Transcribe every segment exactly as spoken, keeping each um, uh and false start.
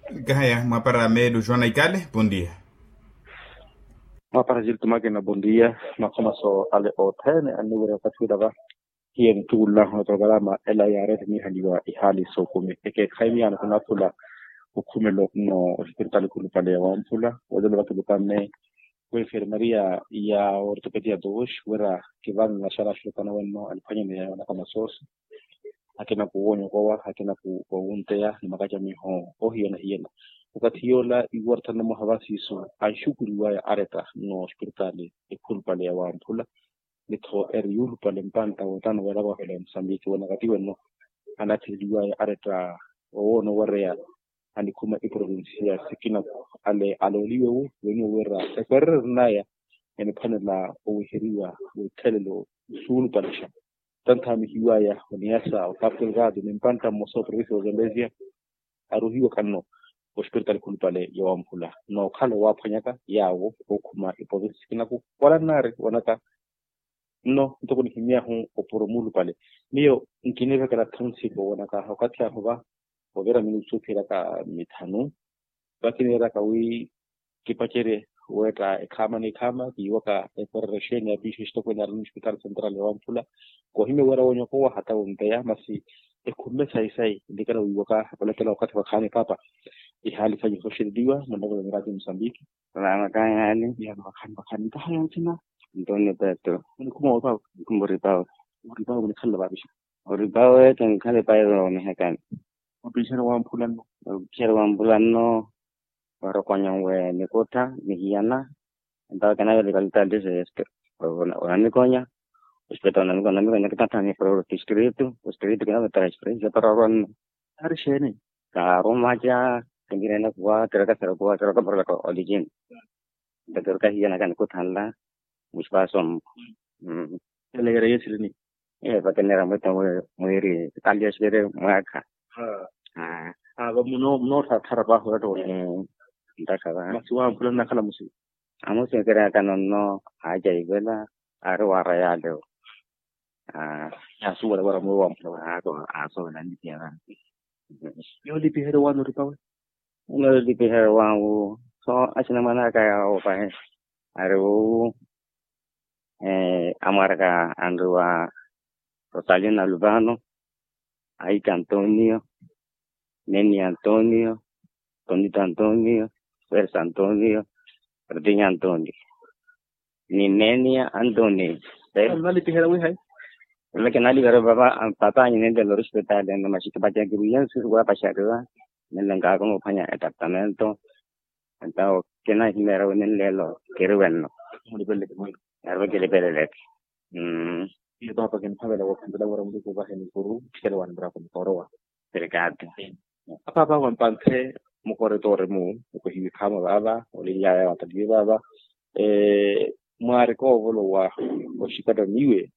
Gaya, mapara medo Joana Icale, bom dia. Maparajil tumake na bondia makoma so ale otene anure katwida ba hien tulla hoto galama ela yare mi haliwa ihali so kumi eke khaimi ana kuna tula ukume lo no hospital kulu pale wa mpula wajalo watu kame kwa enfermeria ya ortopedia dosh wera kivan na shara shukana wano alifanya ni na kama sosi hakina kuonyo kwa hakina kuuntea ni makaja miho o hiyo na hiyo wakati yola iwarta na mahabasi so anshukuri wa areta no hospitali ikul pale wa mpula nito er yulu pale mpanta wotano wala wa hele msambiki wana kati wano anati liwa areta wono warea ani kuma i provincia sikina ale aloliwe wu wenye wera ekwer naya ene panela o hiriwa o telelo sulu palisha tanta mi hiwaya oniasa o kapel gado ni mpanta moso provincia zambezia aruhiwa kanno hospital kulpale yawa mpula no kalo wa phanyaka yawo okuma ipovis kinaku wala nare wanaka no ntoko ni kimia hu oporomulu pale niyo nkineva kala township wanaka wakati hapo ba ogera minu supira ka mitanu lakini era ka wi kipachere weka kama ni kama kiwaka ekorresheni ya bishi stoko na hospital central yawa mpula kwa hime wera wonyo kwa hata umbea masi ekume sai sai ndikana wiwaka wala kala wakati wakani papa ihali faji kushiridiwa mndogo ngati Msambiki la makanya hali ya makani makani tahaya tena ndone petro ni kuma wapa kumburi pao uribawo ni khala babisha uribawo etan kale pairo ne hekan obishara wa mpulano kero wambulano waro konyongwe nikota nihiana nda kana le kalita dese este ona ona nikonya uspeta ona nikonya nikonya kitata ni pro distrito distrito kana transferencia para ron arshene ka romaja kengirena kuwa teraka teraka teraka berlako origin teraka hiana kan kuthanla muspasom mm ele yere yesirni eh patenera meta muiri talia sere mwaka ha ah ah ba muno muno ta taraba ho to eh ndakaba masi wa mpulano kala musi amo se kera kanonno aja igela aro wara yalo ah ya su wala wala mo wa mpulano ako aso na ndikiana yo lipi hero wa no ripawe uno di pihar wangu so asina mana kaya o pa aro eh amarga andua Rosalina Albano Aika Antonio Neni Antonio Tonito Antonio Versa Antonio Perdinya Antonio ni Neni Antonio na lipi hero wi hay lagi nali gara baba papa ni nende lo hospital na masih kebaca gurian suruh apa syarwa nelengka ko phanya departamento entao kena hinero nellelo kirwenno mo di belle mo arba gele belele mm iyo to pa ken pavela wa kandala wara mo ko ba hen puru kele wan bra ko torowa cercado apa ba wan pante mo corretore mo ko hiwi kama baba oli ya ya tadi baba eh mare ko volo wa o shikada niwe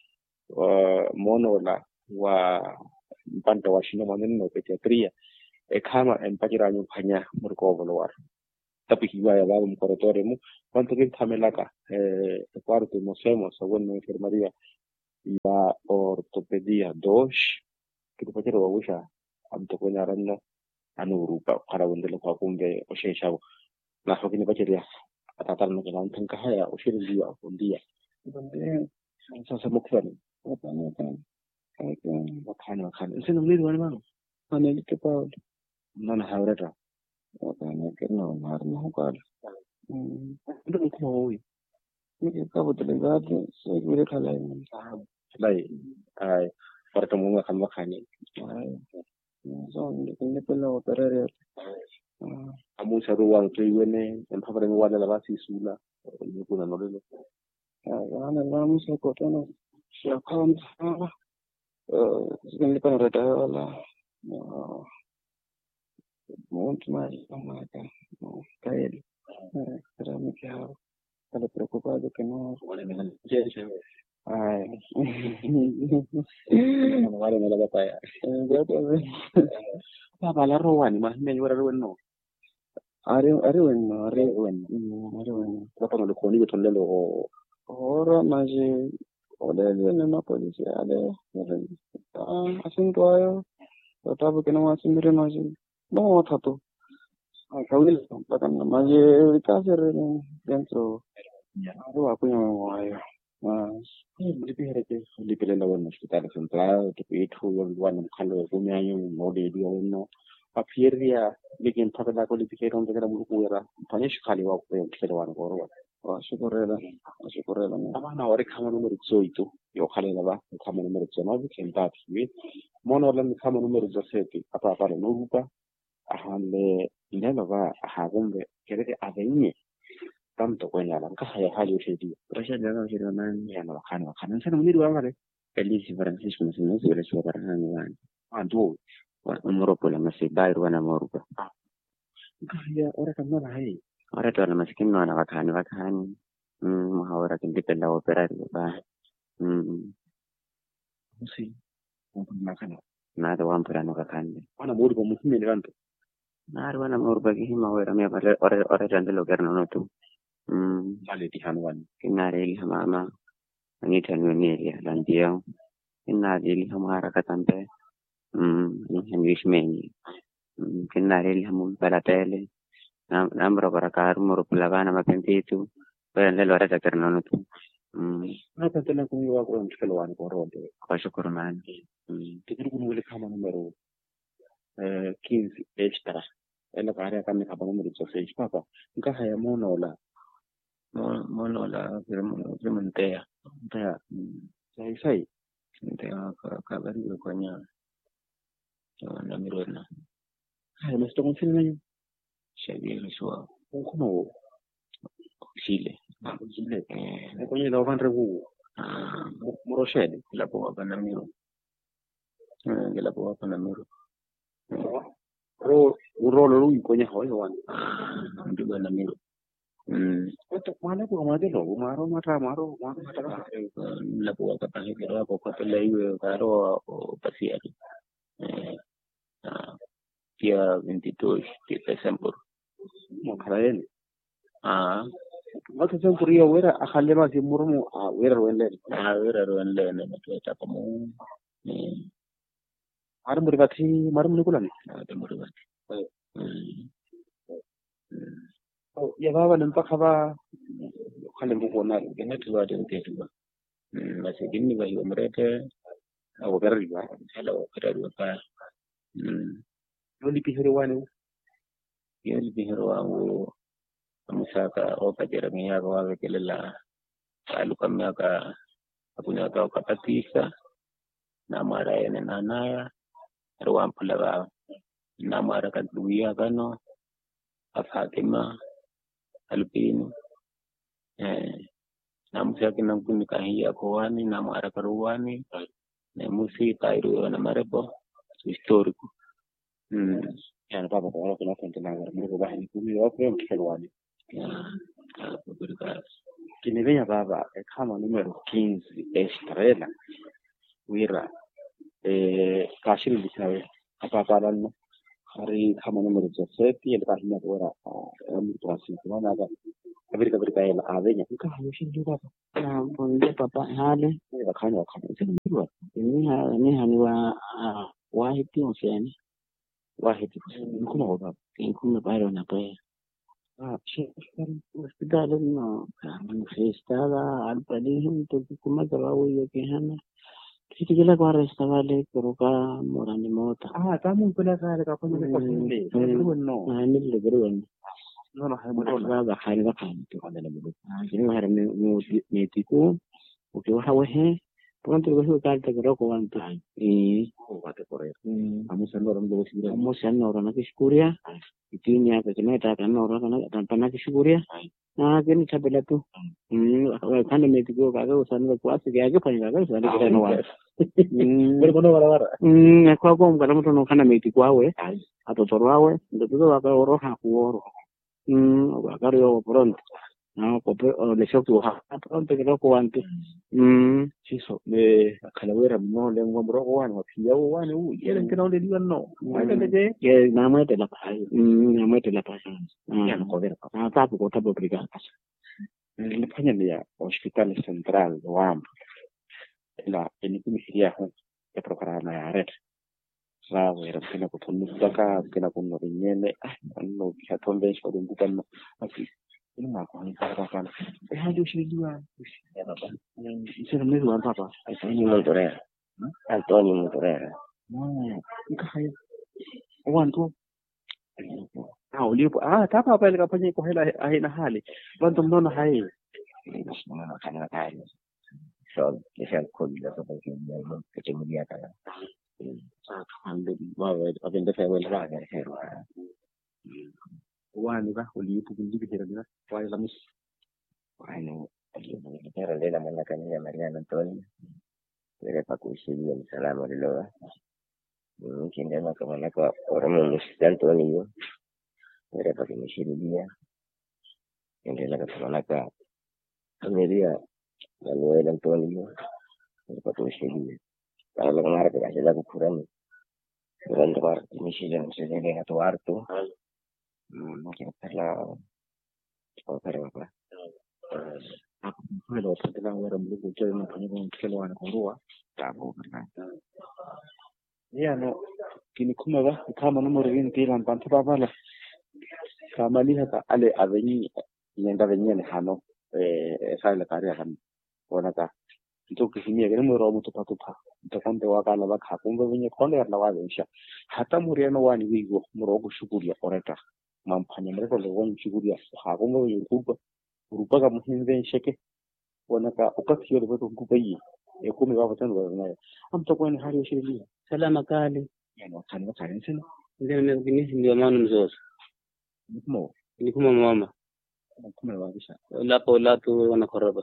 wa mono la wa mpanta wa shino maneno pediatria e kama empatira nyu phanya mo ko volo wa tapi hiwa ya baba mo corretore mo kwanto ke thamelaka eh parte mo semo sa wona enfermeria ya ortopedia dosh kitu pachero wa wisha amtokonya ranno anu rupa para wendele kwa kumbe oshesha na hokini pacheria atatar no kan tanka haya oshiri dia bondia bondia sasa mokfani wakani wakani wakani wakani sino mliru wani mano ana like pa nana hawreta wakani kerno mar no kwal ndo kuma hoyi ni ka botle gade so gure khala ni lai ai para mo kan wakani ai so ni ne pelo operare amu saru wa to iwene en pavare mo wala la basi sula ni kuna no lelo ana na mu se ko tono sia kan eh ni pa reta wala mo tuma ma ka kael era me quedaba estaba preocupado que no vale me ay no vale me la batalla yo te pa la rowan más me llora no are are bueno are bueno are bueno dopo non lo condivido con lelo ora ma je ole ne ma polizia ale ah asunto ayo tatabu que no asimire ma je no tato kauli mpaka na maji kasere dentro Ya. aro akunya ayo Mlipihireke lipilela wena hospitali central tukuithu yolwana mkhalo kumyanyo ngode dio no apieria begin tabela ko lipikero ndekera mulukuera mpanish khali wa ko mkhelo wana korwa washukurela washukurela abana wari kama numero tsoito yo khalela ba kama numero tsona bi kentati wi mono la kama numero tsoseti apa para no rupa ahale ndelo ba ahagombe kereke avenye tanto kwenya la nkaya hali ushedi rasha daga shiro nan yana wakana wakana sana mwili wa ngale elisi francisco msino zile shwa barani wan andu wa umropo la masibai wana morupa nkaya ora kama hai ora to na masikini wana wakani wakani mm muhawara kindipenda operari ba mm musi nakana na da wampura no kakande wana muri kwa muhimi ni ranto na wana morupa kihima wera me pare ora ora tandelo kerno no tu mm male tihanwan kinareli mama anita nunelia landio kinareli hamara katambe mm henwishmeni kinareli hamu balatele nam nambro barakar moro pulagana mapenditu pendelo ora takerno no tu mm hata tena kumi wa kwa mshikelo wani kwa rondo kwa shukuru man mm kitu kunu kama numero eh quinze extra ela kare kama kama numero tsoseti papa nkahaya mono la mono la premontea ntea sai sai ntea kabari kwanya na mirona haya mesto konfirme shabi riswa kono Chile Chile eh kwenye la van revu ah moroshedi la poa pana miro eh la poa pana miro ro rolo lui kwenye hoyo wan ah ndio na miro mm esto mala kwa madelo maro mata maro maro mata la poa kapa hilo hapo kwa pele hiyo karo pasia eh ah dia veintidós de dezembro mokaraeni ah watu sempuriyo wera akhalema si murumu a wera wende ah wera wende na mtota kama eh mara muribati mara mulikulani na muribati mm oh ya baba mpaka ba khale mbuko na kena tuwa de tetuwa mm basi gini ba hiyo mrete au garri ba hello kitabu pa mm doli pihiri wani yeli bihero wangu musaka okajera miaka wawe kelela aluka miaka akunya ka kapatisa na mara ene nanaya ruwampula ba na mara kaduya kano afatima alpini eh na musaka na kunika hiya kwani na mara karuwani na musi tairu na marepo historico mm yani baba kwa kuna tente na ngara mbuko ba ni kumi wa kwa mkelo wani ya kwa kinevenya baba kama numero quinze extra wira eh kashiri lisawe apa para no hari kama numero dezessete ele vai na agora a muito assim não ga abrir abrir kai la avenya ka hayo shi juga ah bonje papa hale ba kana wa kana sai ni ni ha ni hani wa wahiti useni wahidi kuna wa inkume bado na pale ah shi hospitali no kama estaba al padihim to kuma sababu yake hana kitu kile kwa resta wale kuruka morani mota ah tamu kula kale ka kuna kwa sinde no ah ni le gero no no hayo ndo ba ba khali ba khali to kana le mudo ah kini mara me me tiko ukiwa hawe he pronto ko ka ta gero ko wan tai eh ko wate kore amusa ndo ndo sibira amusa ndo na kishukuria itinya ka kineta kana ndo kana tanpana kishukuria na kini tabela tu mm kana me tiko ka ga usanwa kwa sigi yake fanya ga usani kile no wa mm kono wala wala mm kwa kwa mkana mtu no kana me tiko awe atotoro awe ndo tuzo wa ka oroha kuoro mm wa ka rio pronto no kope le shoku ha pronto kile ko wanti mm chiso le kalawera no le ngomro wani wapia wani u yele kina ole diwa no wale leje ye na mwete la pai mm na mwete la pai ya no kodera ah tapo ko tapo brigada nilifanya ni ya hospitali central wambo la enikumi hiria hu ya programa ya red Sawa, kina kutunuka ka kina kuno nyene no kiatombe shodo ngutano aki ini ngako ni kaka kana eh hadi ushiriwa ya baba nisema mwezi wa papa Antonio Montorera. Antonio Montorera. no nikahaya wantu ah ulipo ah tapa hapa ile kapanye kwa hela haina hali wantu mnona hai Mwana kana kali. So, kisha kodi la sababu ya kutemulia kana. ande bawe abende fa wala baga hero wani ba ulipo kunjibi hera dina wai la mis Bueno, pero de la mala canilla Mariana Antonio. Era para coincidir el salamo de loa. Quien llama como la cosa, ahora me necesita Antonio. Era para que me sirviera. En realidad, como la cosa, me diría, la nueva Antonio. Era para coincidir. Para lo que me hará que la curando. Durante parte, mi silla se viene a tu harto. No quiero hacerla. O pero, pues. Hello, tentang wera mlugu chơi na kwenye kwa mkelo wana kurua. Tabu, Ya no, kini kuma ba, kama numero hii mpira mpantu babala. Kama liha ka ale avenyi, yenda avenyi ni hano, eh, sai la kari akan. Wana ka, ito kisimia kini numero mu tupa tupa. Ito konte waka la baka kumbe venye konde ya lawa vensha. Hata muriano wani wigo, murogo shuguri ya oreta. Mampanya mreko lewan shuguri ya. Hakumbe venye kupa. Urupaga muhimu sheke wanaka ukati yole wetu kubai e kumi baba tano baba amta kwani hali ya sheria salama kali yani wakani wakani sana ndio ndio ndio maana mzozo nikmo nikuma mama kuma wabisha la pola tu wanakoroba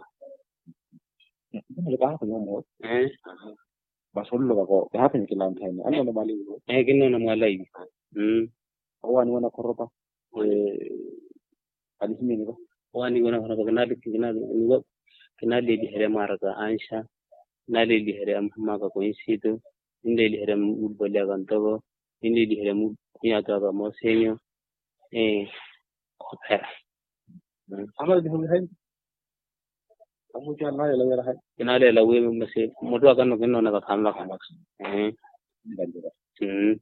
kuma le hapo nyomo eh basolo bako hapo ni kila mtani ana ndo mali eh kinno na mwala hivi mm wani wanakoroba eh alihimini ba wani wana koroba kinali kinali ni kinali di here maraka ansha nali di here amma ka coincido inde di here mulbolia gantogo inde di here mu ya ka ba mosenyo eh opera amal di hum hay amu ja na la wera hay kinali la we mase modu kan no kinno na ka khamla khamla eh bandira mm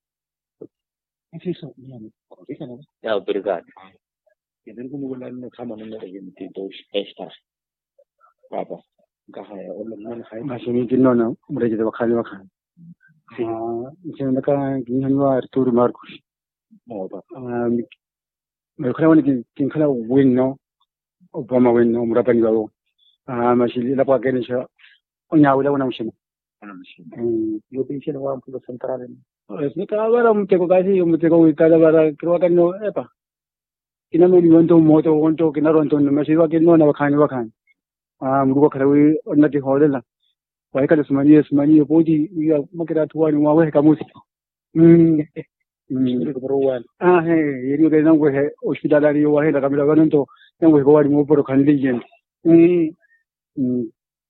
isi so yani isi na ya obrigado Kemudian kemudian kama nuna lagi mesti dos extra. Apa? Kahaya orang mana kahaya? Masih ni kino na mereka tu bakal bakal. Ah, macam mereka kini hanya Arturo Marcos. Mau apa? Ah, mereka ni kini kini kalau win no, Obama win no, berapa ni baru. Ah, masih lepas kini saya, orang awal orang macam. Hmm. Yo pensé no vamos a centrar en. Ni kalau orang mesti kau kasih, mesti kau kalau orang keluarkan no apa? Kina mo liwanto moto wonto kina ronto masih wakin no na bakal bakal. Ah, muruba karawi onati hodela. Wai kada sumani sumani podi ya makira tuwa ni wawe kamusi. Mm. Ini keperluan. Ah, he, ini udah nanggu he hospital dari wahe la kamera kan untuk nanggu he kawari mo poro kan lijen. Mm. Mm.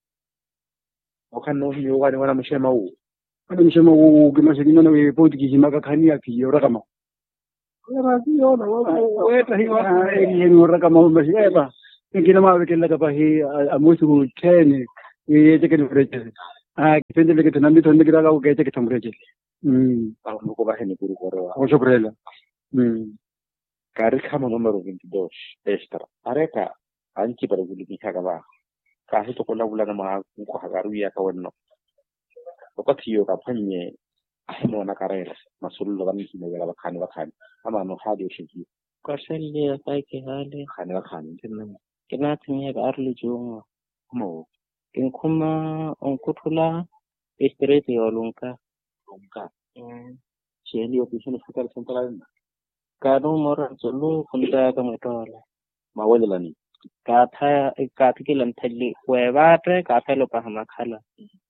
Bukan no hiyo wani wana mshe mau. Ada mshe mau gimana kino na we podi kijimaka kani ya ki ora kama. Ora ki ora wa eta hi wa ni ni ora kama masi eba. Kina ma wekela ka pahi amusu ten ye je ken freje. Ah, kipende leke tunambi tonde kira ka ukete kitamreje. Mm. Kalau mau kau bahas ni puri koro. Ocho prela. Mm. Kari kama numero veintidós extra. Areka anchi para guli bisa kaba. Kasi to kola bulan ma ko hagaru ya ka wonno. Wakati yo ka panye ahmo na karela. Masulu kan ni ne ga kan kan. Ama no hadi shi. Kaselle kai ke hale Kan kan tin kina tumia ga arli junga mo kin kuma on kutula estrete olunka longka. mm Sini ofisin hospital central kanu mora zulu kunta ka metola ma wala ni. katha kathikilan thalli webate kathalo pahama khala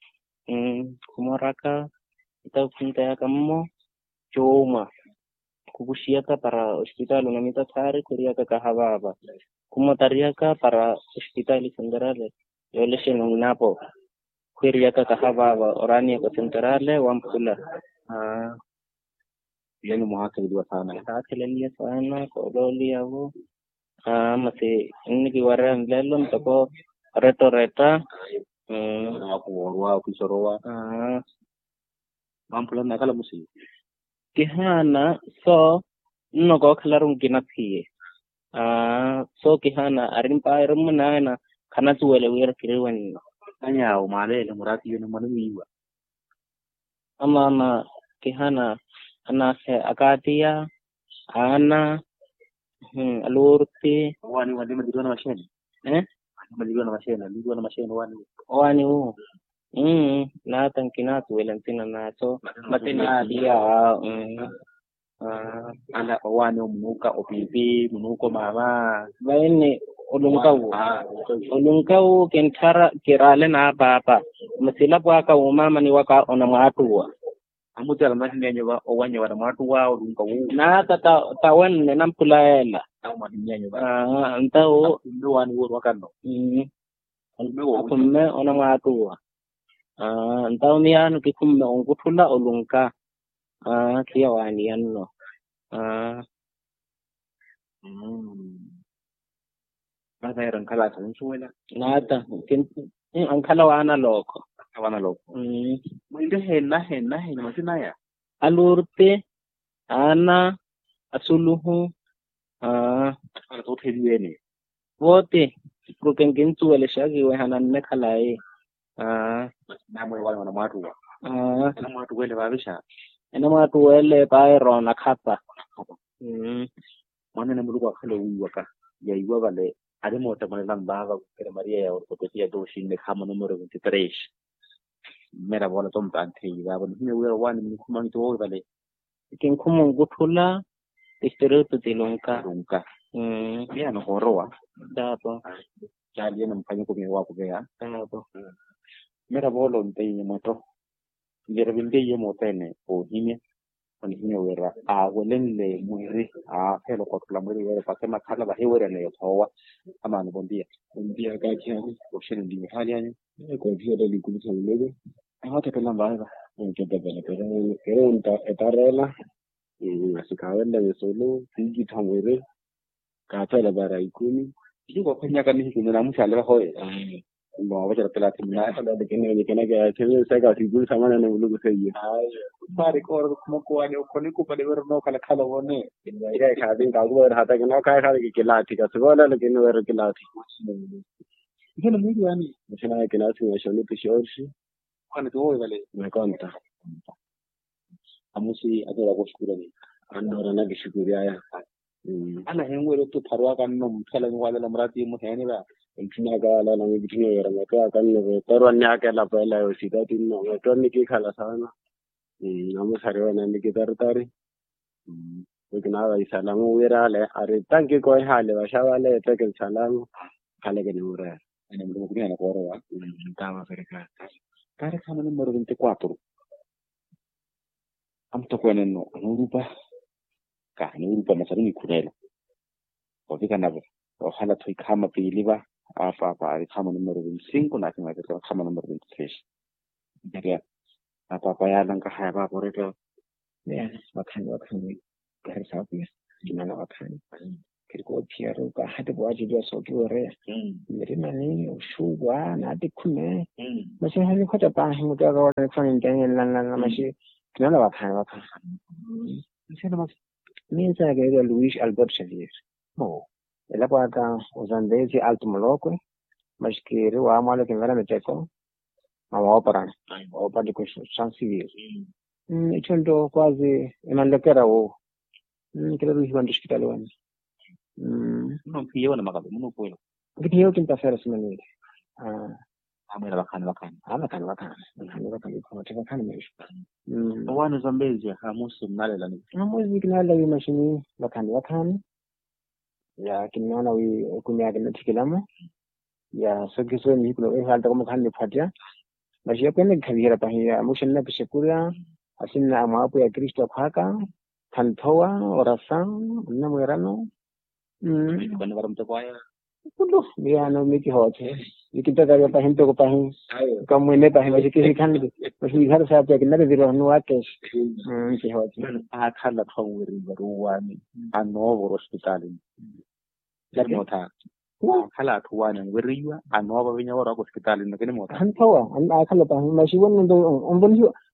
mm kumoraka ita kunta kammo choma kukushiyaka para hospital unamita thari kuriaka kahawaba kumotariaka para hospital centrale yoleshe napo kuriaka kahawaba orania ko centrale wampula Ah. Yani muhakili dua sana. kathilan sana kololi avo ah mate inni wara ndello mtako reto reta mm Aku warwa aku sorowa. ah mampula na kala musi kihana so no go khalarung kinaphi ah so kihana arin pa rum na na kana tuwele wer kirwan anya o malele murati yo manu wiwa ama ama kihana ana se akatia ana hmm alurti wani wani madiro na mashene eh madiro na mashene madiro na mashene wani wani u mm na tankina tuwele tina na so matina dia mm ah ala wani munuka opipi munuko mama bayne olungkaw olungkaw kentara kirale na papa masila kwa ka umama ni waka ona matuwa amutala mashine nyoba owanye wala matuwa olungka wu na tata tawan ne nampulaela au madinyo nyoba ah ntao ndo wani wo wakano mm akumme ona matuwa ah ntao mianu kikumme onguthula olungka ah kia wani yanno ah mm bada yaran kala sun suwela nata kin an kala wana loko wana loko mm mwinde hena hena hena masina ya alurte ana asuluhu ah ala to thediweni wote kukengen tuwele shagi we hanan ne khalai ah na mwe wala wana matuwa ah na matuwa le babisha ena ma tuwele pa rona khapa mm mwana na muluko khale wiwaka ya iwa vale ade mota mane lamba kere maria ya orko tia do shin ne khama numero veintitrés mera bola tom tante iwa bon hime we wani ni kuma to vale kin kumun guthula istirutu tilonka runka mm ya no horoa dapo jali na mfanyo ko mewa ko ya dapo mera bolo nte moto ngere binde ye motene o hime on hime wera a welenge muiri a felo ko la muiri wera pa kema khala ba hewera ne towa ama no bondia bondia ka kiani o shene ndi hali yani ko vio de likulisa lego hata kala mbaya ndio bele pero pero unta etarela y asikawenda yesolo tiji tamwere ka tala bara ikuni yuko kanya kani kuna mshale hoye no wacha tala timna hata de kene de kene ga tele sega tigul samana ne bulu sey ay pare ko ko ko ani ko ni ko pade wer no kala kala wone ya ka din ka go hata ke no ka ka ke lati ka so la ke no wer ke lati kene mi yani mshana ke lati wa shoni pishorshi kwani to wale me konta amusi adola ko shukura ni andora na gishukuri aya ana henwero to parwa kan no mthala ni wala lamrati mu hene ba intina ga la na mi bitino yara ma ka kan no tarwa nya ka la pala yo sida tin no to ni ki khala sana namu sarwa na ni ki tar tare ukina wa salamu wera le are tanki ko hale wa shawale te ke salamu kale ke nura ene mu ko ni na ko ro wa tama ferika kare kama numero veinticuatro amto ko neno nurupa ka nurupa masaruni kurela ko fika nabo ojalá tu kama piliba apa apa kama numero veinticinco na kama kama numero veintitrés ya apa apa ya lang ka haba por eso ya makan makan kar sabi gimana makan kirko tiaro ka hada waji do so kiore mere mani shuwa na dikume mashi hali khata pa himu da ro da fani dan lan lan mashi kinana makan makan mashi na mas minsa ga ga Luis Albert Xavier mo ela pata usandesi alto moloco mas que ro amalo que vera meteko ma opera opera di costruzione civile mm icendo quasi inalekera o mm credo che quando ospitale wani mm no piyo na makabe muno puelo video kinta fera simani ah amera bakana bakana ama kana bakana kana bakana kwa teka kana mesho mm wana zambezi hamusu mnalela ni amuzi kinala wi mashini bakana bakana ya kinana wi kunya kana tikilamo ya sokiso ni kulo e halta como kan fatia mas ya pene khabira pahiya mushanna pishkura asinna amapu ya Kristo khaka thantowa orasan na muerano mm bana baram to paya kulo biano miki hoche ikita kare pahin to ko pahin kam mene pahin mas kisi khan mas घर से आप किन्ना भी रहनु आके mm ki hoche a khala khawri baruwani a novo hospital ni mota khala tuwana wiriwa a novo binya wara hospital ni kene mota thantowa an akhala pahin mas wannan do on bon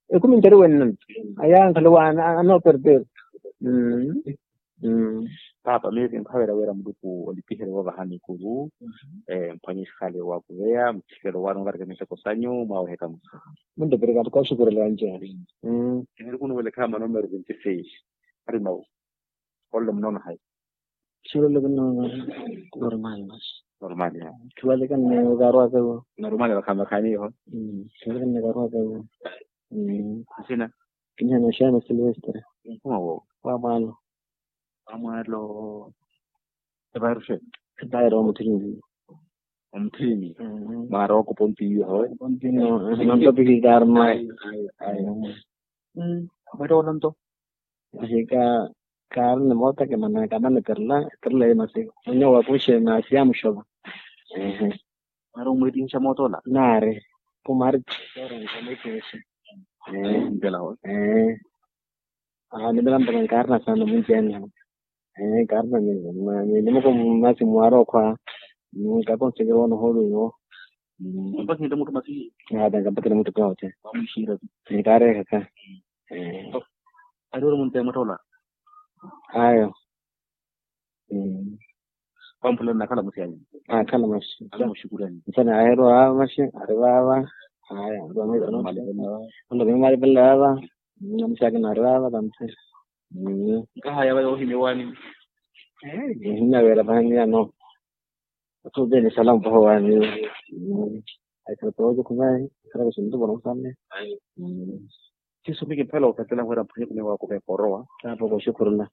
e kuma tare wannan ayan kalwana ano perder mm mm papa mimi mkawera wera mduku olipihera wa bahani kubu eh mpanyisi kale wa kuwea mtikero wa ngarga nita kosanyo mao heka musa mun da birga ko shukuru lanje mm kene kuno wele kama numero twenty-six ari mau kollum non hay shukuru lebno normal mas normal ya tuwale kan ne garwa ko normal ya kama kani ho mm shukuru kan ne garwa ko mm sina kinya na shana silvestre kuma wo wa malo amalo tabarushe bayro mutini umtini maro ko ponti ho kontino nan to bigi garma ay mm bado nanto asika karne mota ke mana kamane terla terla masi nyo wa pushe na siam shoba eh maro mwedi cha moto la nare kumar orang kami keshe eh belaw eh ah ni bilang dengan karena sana mungkin eh karena ni ni ni mo masih muaro kwa ni kapon segero no holu no Empat ni temu masih ada kapon temu tukau che kami sira ni kare kaka eh ado mun tema tola ayo hmm pampulan nakala musiani ah kala mas kala mushukurani sana ayro ah mas arwa aya ndo me ndo mali ndo me mali bella namsaka na arwa tamse hmm kaha ya wao himewani eh hina wera banya no to de salam bahwani ay ko to ko ngai kara sundu bono samne kisu miki pelo katela wera phe ne wa ko be korowa ta ko shukrullah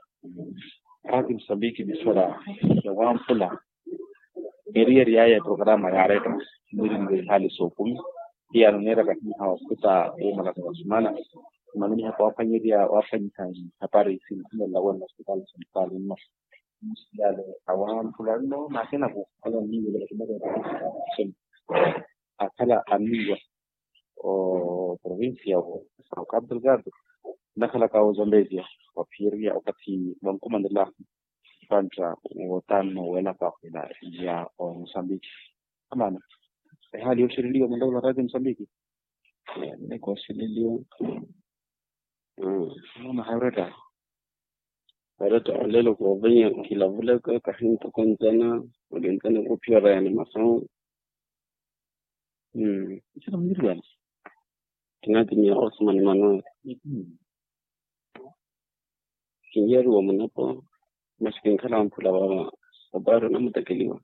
Rakim Msambiki bisura ya wampula area ya programa ya reta muri ngi hali sokumi pia nera kati hawa kuta e mala kwa sumana manini hapa wafanye dia wafanye kazi habari sisi la wana hospitali hospitali no yale awampula no na tena kwa ala nini ile kidogo akala amiwa o provincia o São Cabo Delgado nakala ka Zambezia wapiria wakati wankumandela kwanza wotano wena pa ila ya Msambiki amana hali yoshiriliwa mandao la radio Msambiki ne kwa shiriliwa mm na hayreta hayreta lelo ko banya kila vula ka kahin to kontana ulintana ko piora yani masan mm sio mdirwan kinati ni Osman Manuel kinyeru wa manapo maskin kala mpula baba sabaro na mutakiliwa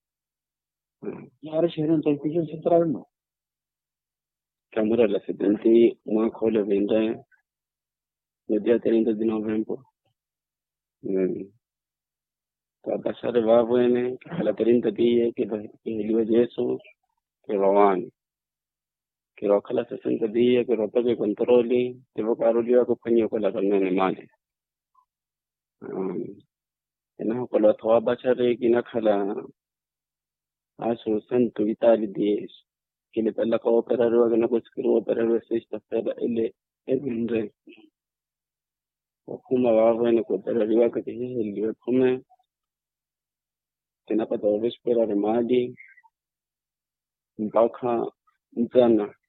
yara shirin to kijo sitra no kamera la setenta mwa khole venda media treinta de novembro mm ta pasare va bene kala treinta días que liwa yeso que rowan que ro kala sesenta días que ro toque controli devo carolio acompaño con la carne male ena ko la thoa bachare kina khala aso santo vitali dies que le pella ko operare wa na ko skiro operare se sta fera ele edunre o kuma wa vene ko operare wa ka te heli kuma tena pa do esperare mali mpaka mtana